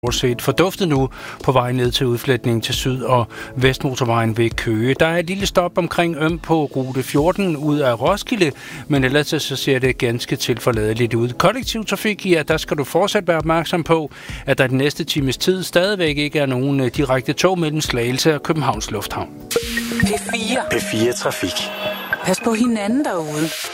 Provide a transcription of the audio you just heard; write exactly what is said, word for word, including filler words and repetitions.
set forduftet nu på vej ned til udfletningen til Syd- og Vestmotorvejen ved Køge. Der er et lille stop omkring Øm på rute fjorten ud af Roskilde, men ellers så ser det ganske tilforladeligt ud. Kollektiv trafik, ja, der skal du fortsat være opmærksom på, at der den næste times tid stadigvæk ikke er nogen direkte tog mellem Slagelse og Københavns Lufthavn. P fire. P fire Trafik. Pas på hinanden derude.